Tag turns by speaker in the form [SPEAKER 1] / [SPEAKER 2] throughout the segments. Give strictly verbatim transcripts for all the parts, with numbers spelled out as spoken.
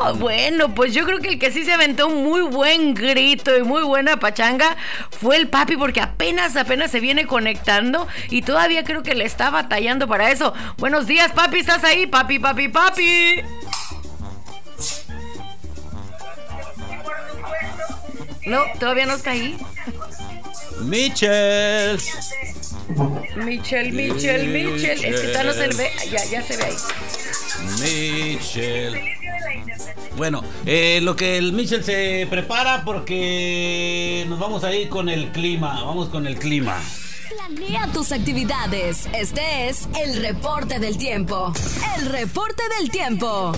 [SPEAKER 1] No, bueno, pues yo creo que el que sí se aventó un muy buen grito y muy buena pachanga fue el papi, porque apenas, apenas se viene conectando y todavía creo que le está batallando para eso. Buenos días, papi, ¿estás ahí? Papi, papi, papi. No, todavía no está ahí.
[SPEAKER 2] Michelle.
[SPEAKER 1] Michelle, Michelle, Michelle. Es que no se ve. Ya, ya se ve ahí.
[SPEAKER 2] Michelle. Bueno, eh, lo que el Michelle se prepara porque nos vamos a ir con el clima. Vamos con el clima.
[SPEAKER 3] Planea tus actividades. Este es el reporte del tiempo. El reporte del tiempo.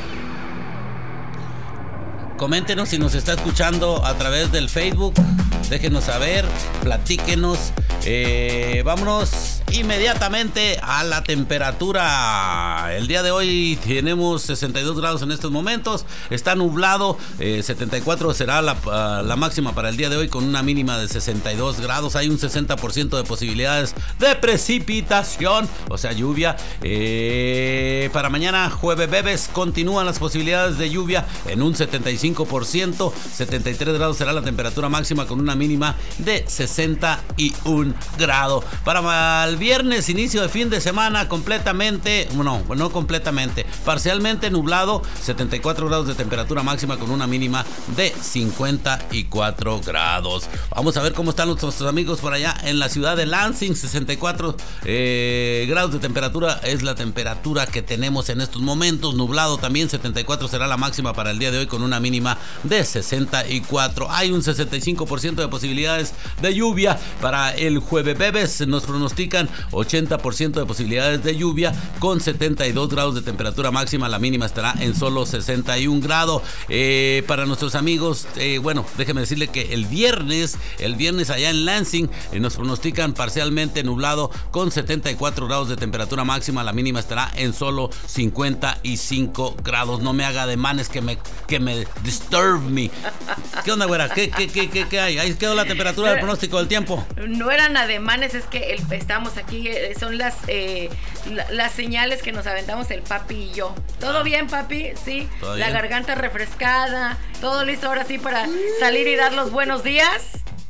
[SPEAKER 2] Coméntenos si nos está escuchando a través del Facebook. Déjenos saber, platíquenos. Eh, vámonos inmediatamente a la temperatura. El día de hoy tenemos sesenta y dos grados en estos momentos. Está nublado. Eh, setenta y cuatro será la, la máxima para el día de hoy, con una mínima de sesenta y dos grados. Hay un sesenta por ciento de posibilidades de precipitación, o sea, lluvia. Eh, para mañana, jueves bebes, continúan las posibilidades de lluvia en un setenta y cinco por ciento. setenta y tres grados será la temperatura máxima, con una mínima de sesenta y un grado. Para el viernes, inicio de fin de semana, completamente, no, no completamente, parcialmente nublado, setenta y cuatro grados de temperatura máxima, con una mínima de cincuenta y cuatro grados. Vamos a ver cómo están nuestros amigos por allá en la ciudad de Lansing. Sesenta y cuatro eh, grados de temperatura es la temperatura que tenemos en estos momentos. Nublado también, setenta y cuatro será la máxima para el día de hoy, con una mínima de sesenta y cuatro. Hay un sesenta y cinco por ciento de posibilidades de lluvia. Para el jueves bebes nos pronostican ochenta por ciento de posibilidades de lluvia, con setenta y dos grados de temperatura máxima. La mínima estará en solo sesenta y un grados. Eh, para nuestros amigos, eh, bueno, déjeme decirle que el viernes, el viernes allá en Lansing eh, nos pronostican parcialmente nublado, con setenta y cuatro grados de temperatura máxima. La mínima estará en solo cincuenta y cinco grados. No me haga ademanes que me, que me disturb me. ¿Qué onda, güera? ¿Qué, qué, qué, qué, qué hay? Ahí quedó la temperatura del pronóstico del tiempo.
[SPEAKER 1] No eran ademanes, es que el, estamos aquí, eh, son las eh, la, las señales que nos aventamos el papi y yo. ¿Todo ah. bien, papi? Sí. La bien? Garganta refrescada, todo listo ahora sí para salir y dar los buenos días.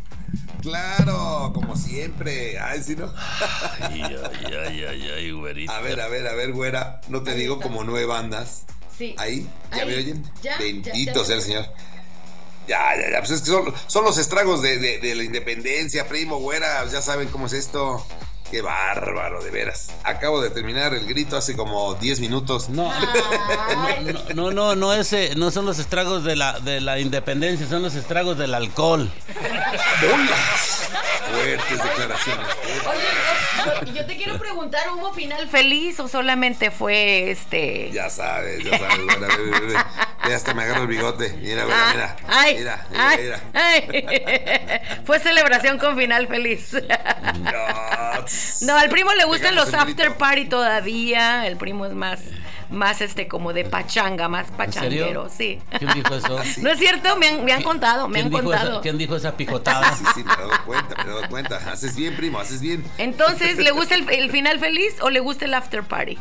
[SPEAKER 4] Claro, como siempre. Ay, ¿sí no?
[SPEAKER 2] Ay, ay, ay, ay, ay, güerita.
[SPEAKER 4] A ver, a ver, a ver, güera. No te Ahí digo está. Como nueve andas.
[SPEAKER 1] Sí.
[SPEAKER 4] Ahí, ¿ya Ahí. Me oyen?
[SPEAKER 1] Ya,
[SPEAKER 4] Bendito
[SPEAKER 1] ya, ya,
[SPEAKER 4] sea el Señor. Ya, ya, ya. Pues es que son, son los estragos de, de, de la independencia, primo, güera. Ya saben cómo es esto. Qué bárbaro, de veras. Acabo de terminar el grito hace como diez minutos.
[SPEAKER 2] No, no, no, no, no, ese, no son los estragos de la, de la independencia, son los estragos del alcohol.
[SPEAKER 4] ¡Bolas! Fuertes declaraciones.
[SPEAKER 1] Oye, yo, yo te quiero preguntar, ¿hubo final feliz o solamente fue este?
[SPEAKER 4] Ya sabes, ya sabes, bueno, ve, ve, ve. Ya hasta me agarro el bigote. Mira, mira,
[SPEAKER 1] ah,
[SPEAKER 4] mira.
[SPEAKER 1] Ay,
[SPEAKER 4] mira, mira,
[SPEAKER 1] ay,
[SPEAKER 4] mira.
[SPEAKER 1] Ay. Fue celebración con final feliz.
[SPEAKER 4] No,
[SPEAKER 1] no, al primo le gustan los after party todavía. El primo es más, más este como de pachanga, más pachanguero, sí.
[SPEAKER 2] ¿Quién dijo eso?
[SPEAKER 1] ¿No es cierto? Me han, me han contado, me han contado.
[SPEAKER 2] Esa, ¿Quién dijo esa picotada?
[SPEAKER 4] Sí, sí, me he dado cuenta, me he dado cuenta. Haces bien, primo, haces bien.
[SPEAKER 1] Entonces, ¿le gusta el, el final feliz o le gusta el after party?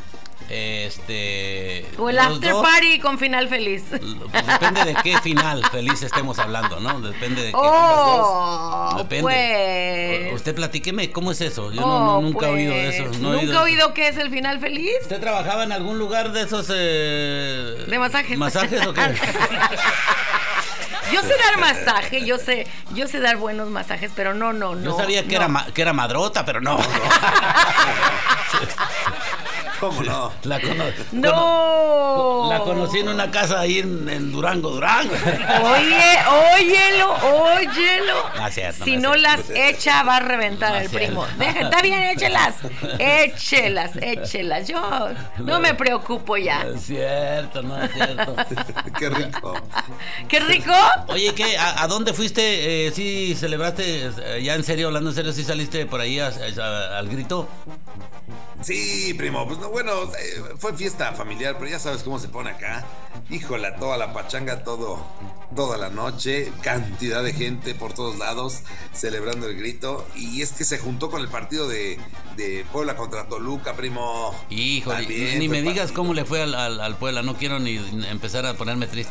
[SPEAKER 2] Este.
[SPEAKER 1] O el after dos, party con final feliz.
[SPEAKER 2] Pues depende de qué final feliz estemos hablando, ¿no? Depende de qué.
[SPEAKER 1] Oh,
[SPEAKER 2] depende.
[SPEAKER 1] Pues.
[SPEAKER 2] Usted platíqueme, ¿cómo es eso? Yo
[SPEAKER 1] oh,
[SPEAKER 2] no, no, nunca
[SPEAKER 1] pues.
[SPEAKER 2] he oído eso. No
[SPEAKER 1] ¿Nunca
[SPEAKER 2] he oído,
[SPEAKER 1] oído eso. Qué es el final feliz?
[SPEAKER 2] ¿Usted trabajaba en algún lugar de esos. Eh,
[SPEAKER 1] de masajes.
[SPEAKER 2] ¿Masajes o qué?
[SPEAKER 1] Yo sé dar masaje, yo sé, yo sé dar buenos masajes, pero no, no, no.
[SPEAKER 2] Yo sabía que,
[SPEAKER 1] no.
[SPEAKER 2] era, que era madrota, pero no.
[SPEAKER 4] ¿Cómo no?
[SPEAKER 2] La cono
[SPEAKER 1] no.
[SPEAKER 2] Cono la conocí en una casa ahí en, en Durango, Durango.
[SPEAKER 1] Oye, óyelo, óyelo.
[SPEAKER 2] No es cierto,
[SPEAKER 1] si
[SPEAKER 2] no,
[SPEAKER 1] no
[SPEAKER 2] es
[SPEAKER 1] las echa, va a reventar
[SPEAKER 2] no
[SPEAKER 1] el
[SPEAKER 2] es
[SPEAKER 1] primo.
[SPEAKER 2] cierto.
[SPEAKER 1] Deja, está bien, échelas. Échelas, échelas. Yo no, no me preocupo ya.
[SPEAKER 2] No es cierto, no es cierto.
[SPEAKER 4] Qué rico.
[SPEAKER 1] ¿Qué rico?
[SPEAKER 2] Oye, ¿qué? ¿A, a dónde fuiste? Eh, ¿Sí celebraste? Eh, ya en serio, hablando en serio, ¿sí saliste por ahí a, a, al grito?
[SPEAKER 4] Sí, primo, pues no, bueno, eh, fue fiesta familiar, pero ya sabes cómo se pone acá. Híjola, toda la pachanga, todo, toda la noche, cantidad de gente por todos lados celebrando el grito. Y es que se juntó con el partido de, de Puebla contra Toluca, primo.
[SPEAKER 2] Híjole, ni me digas partido. Cómo le fue al, al, al Puebla, no quiero ni empezar a ponerme triste.